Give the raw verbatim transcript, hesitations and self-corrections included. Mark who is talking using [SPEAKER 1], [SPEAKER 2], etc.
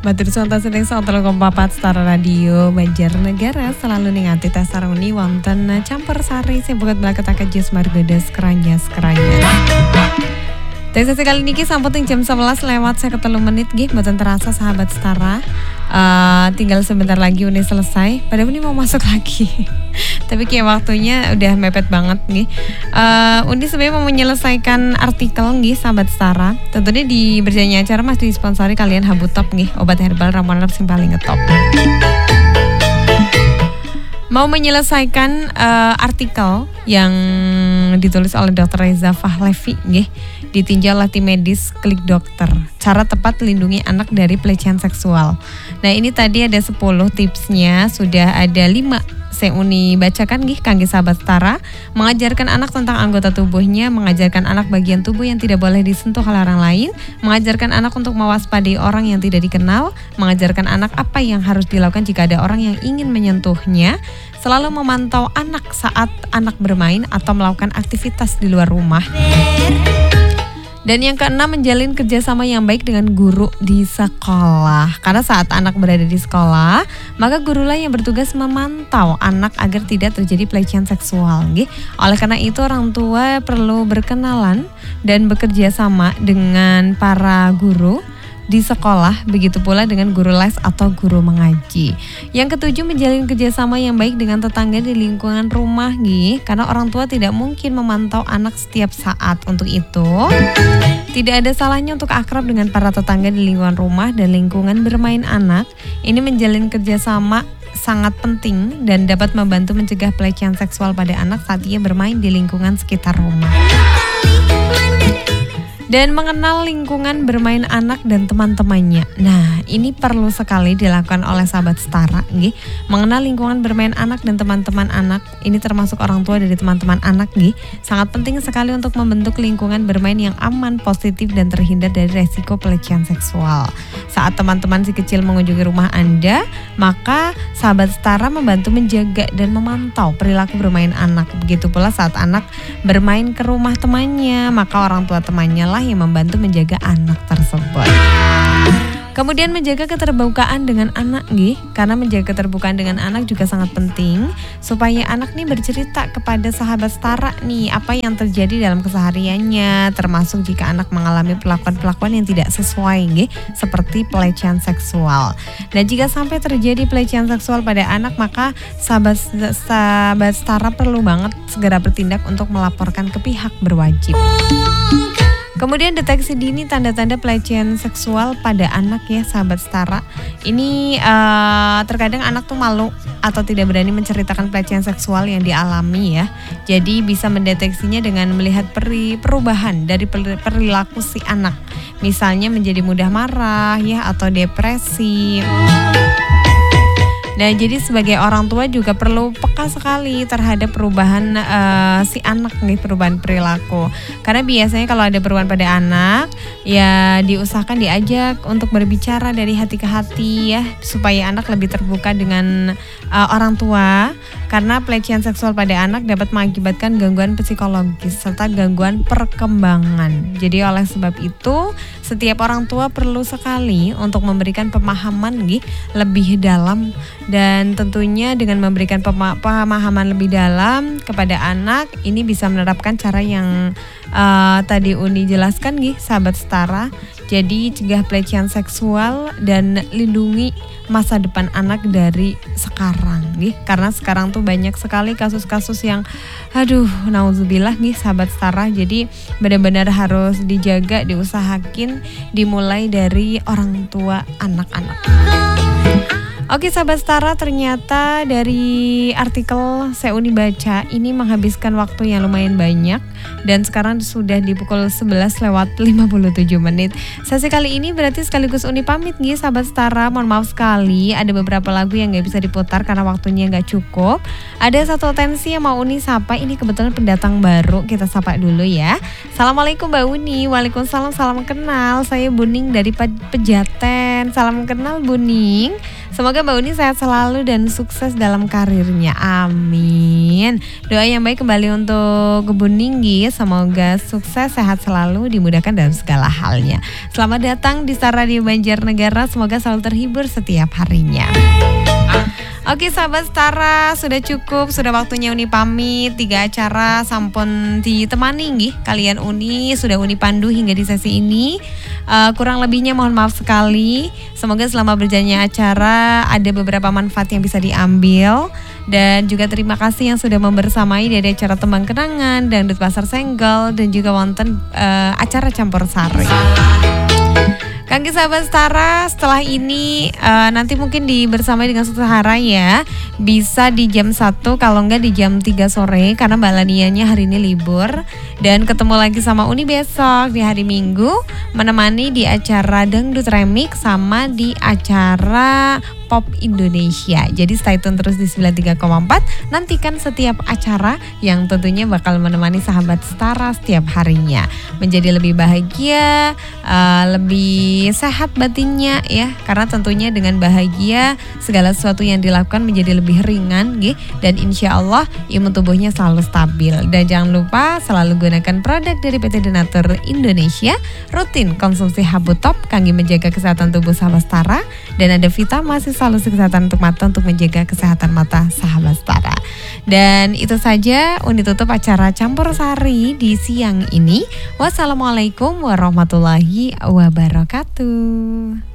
[SPEAKER 1] Batur sonten sedeng sonten kompapat Setara Radio Banjarnegara selalu ningati tes saruni wonten campur sari sing buket blaketaken jus margedes keranyas-keranyas. Sesi kali ini sampun jam sebelas lewat seket telu menit nggih mboten terasa sahabat Setara. Uh, tinggal sebentar lagi Uni selesai. Padahal Uni mau masuk lagi. Tapi kayak waktunya udah mepet banget nih. Uh, Uni sebenarnya mau menyelesaikan artikel nih sahabat Setara. Tentunya di berjalannya acara masih disponsori kalian Habu Top nih, obat herbal ramuan nerf yang paling ngetop. Mau menyelesaikan uh, artikel yang ditulis oleh dokter Reza Fahlevi nggih, ditinjau oleh tim medis Klik Dokter. Cara tepat lindungi anak dari pelecehan seksual. Nah, ini tadi ada sepuluh tipsnya, sudah ada lima saya Uni bacakan nggih kangge sahabat Setara. Mengajarkan anak tentang anggota tubuhnya, mengajarkan anak bagian tubuh yang tidak boleh disentuh oleh orang lain, mengajarkan anak untuk mewaspadai orang yang tidak dikenal, mengajarkan anak apa yang harus dilakukan jika ada orang yang ingin menyentuhnya, selalu memantau anak saat anak bermain atau melakukan aktivitas di luar rumah. Dan yang keenam, menjalin kerjasama yang baik dengan guru di sekolah. Karena saat anak berada di sekolah, maka gurulah yang bertugas memantau anak agar tidak terjadi pelecehan seksual. Gitu. Oleh karena itu, orang tua perlu berkenalan dan bekerja sama dengan para guru di sekolah, begitu pula dengan guru les atau guru mengaji. Yang ketujuh, menjalin kerjasama yang baik dengan tetangga di lingkungan rumah, gih, karena orang tua tidak mungkin memantau anak setiap saat. Untuk itu, tidak ada salahnya untuk akrab dengan para tetangga di lingkungan rumah dan lingkungan bermain anak. Ini menjalin kerjasama sangat penting dan dapat membantu mencegah pelecehan seksual pada anak saat ia bermain di lingkungan sekitar rumah. Dan mengenal lingkungan bermain anak dan teman-temannya. Nah, ini perlu sekali dilakukan oleh sahabat Setara, nggih. Mengenal lingkungan bermain anak dan teman-teman anak, ini termasuk orang tua dari teman-teman anak, nggih. Sangat penting sekali untuk membentuk lingkungan bermain yang aman, positif dan terhindar dari resiko pelecehan seksual. Saat teman-teman si kecil mengunjungi rumah Anda, maka sahabat Setara membantu menjaga dan memantau perilaku bermain anak. Begitu pula saat anak bermain ke rumah temannya, maka orang tua temannya lah yang membantu menjaga anak tersebut. Kemudian menjaga keterbukaan dengan anak nggih, karena menjaga keterbukaan dengan anak juga sangat penting supaya anak nih bercerita kepada sahabat Setara nih apa yang terjadi dalam kesehariannya, termasuk jika anak mengalami perlakuan-perlakuan yang tidak sesuai nggih, seperti pelecehan seksual. Dan jika sampai terjadi pelecehan seksual pada anak, maka sahabat sahabat Setara perlu banget segera bertindak untuk melaporkan ke pihak berwajib. Kemudian deteksi dini tanda-tanda pelecehan seksual pada anak ya sahabat Setara. Ini uh, terkadang anak tuh malu atau tidak berani menceritakan pelecehan seksual yang dialami ya. Jadi bisa mendeteksinya dengan melihat peri, perubahan dari perilaku si anak. Misalnya menjadi mudah marah ya atau depresi. Nah, jadi sebagai orang tua juga perlu peka sekali terhadap perubahan uh, si anak nih, perubahan perilaku. Karena biasanya kalau ada perubahan pada anak, ya diusahakan diajak untuk berbicara dari hati ke hati ya, supaya anak lebih terbuka dengan uh, orang tua. Karena pelecehan seksual pada anak dapat mengakibatkan gangguan psikologis serta gangguan perkembangan. Jadi oleh sebab itu, setiap orang tua perlu sekali untuk memberikan pemahaman nih, lebih dalam. Dan tentunya dengan memberikan pemahaman lebih dalam kepada anak, ini bisa menerapkan cara yang uh, tadi Uni jelaskan nih, sahabat Setara. Jadi cegah pelecehan seksual dan lindungi masa depan anak dari sekarang nih. Karena sekarang tuh banyak sekali kasus-kasus yang aduh nauzubillah nih sahabat Setara. Jadi benar-benar harus dijaga, diusahakin dimulai dari orang tua anak-anak. Oke sahabat Setara, ternyata dari artikel saya Uni baca ini menghabiskan waktu yang lumayan banyak dan sekarang sudah di pukul sebelas lewat lima puluh tujuh menit. Sesi kali ini berarti sekaligus Uni pamit nih sahabat Setara. Mohon maaf sekali ada beberapa lagu yang gak bisa diputar karena waktunya gak cukup. Ada satu atensi yang mau Uni sapa, ini kebetulan pendatang baru, kita sapa dulu ya. Assalamualaikum Mbak Uni. Waalaikumsalam, salam kenal. Saya Buning dari Pejaten. mengucapkan salam kenal Bu Ning. Semoga Mbak Uni sehat selalu dan sukses dalam karirnya. Amin. Doa yang baik kembali untuk Bu Ninggi. Semoga sukses, sehat selalu, dimudahkan dalam segala halnya. Selamat datang di Star Radio Banjarnegara. Semoga selalu terhibur setiap harinya. Oke sahabat Stara, sudah cukup, sudah waktunya Uni pamit. Tiga acara sampun ditemani nggih kalian Uni, sudah Uni pandu hingga di sesi ini. uh, Kurang lebihnya mohon maaf sekali. Semoga selama berjalannya acara ada beberapa manfaat yang bisa diambil. Dan juga terima kasih yang sudah membersamai dari acara Tembang Kenangan, Dangdut Pasar Senggol, dan juga wonten uh, acara Campur Sari. Kangge sahabat Stara, setelah ini uh, nanti mungkin di bersamai dengan Sutahara ya. Bisa di jam satu, kalau enggak di jam tiga sore, karena Mbak Lanianya hari ini libur. Dan ketemu lagi sama Uni besok di hari Minggu, menemani di acara Dangdut Remix sama di acara Pop Indonesia. Jadi stay tune terus di sembilan puluh tiga koma empat. Nantikan setiap acara yang tentunya bakal menemani sahabat Stara setiap harinya. Menjadi lebih bahagia, uh, lebih sehat batinnya ya. Karena tentunya dengan bahagia segala sesuatu yang dilakukan menjadi lebih ringan gitu. Dan insya Allah imun tubuhnya selalu stabil. Dan jangan lupa selalu gunakan produk dari P T Denatur Indonesia. Rutin konsumsi Habu Top kangge menjaga kesehatan tubuh sahabat Stara. Dan ada Vitamasi solusi kesehatan untuk mata untuk menjaga kesehatan mata sahabat Stara. Dan itu saja Uni tutup acara Campur Sari di siang ini. Wassalamualaikum warahmatullahi wabarakatuh.